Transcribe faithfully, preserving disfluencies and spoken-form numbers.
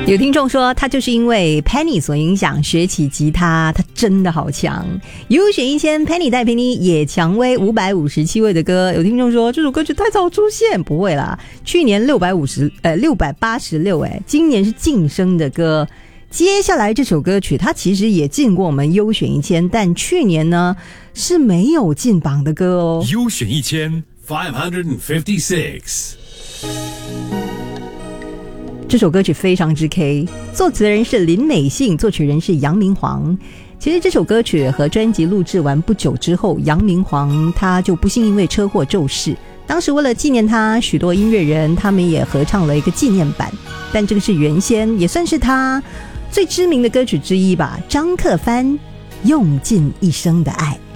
有听众说他就是因为 Penny 所影响学起吉他，他真的好强。优选一千 Penny 带 Penny 也蔷薇五百五十七位的歌。有听众说这首歌曲太早出现，不会啦，去年六百五十呃六百八十六哎，今年是晋升的歌。接下来这首歌曲它其实也进过我们优选一千，但去年呢是没有进榜的歌哦。 优选一千 five fifty-six， 这首歌曲非常之 K， 作词人是林美信，作曲人是杨明煌。其实这首歌曲和专辑录制完不久之后，杨明煌他就不幸因为车祸骤逝。当时为了纪念他，许多音乐人他们也合唱了一个纪念版，但这个是原先，也算是他最知名的歌曲之一吧。张克帆用尽一生的爱。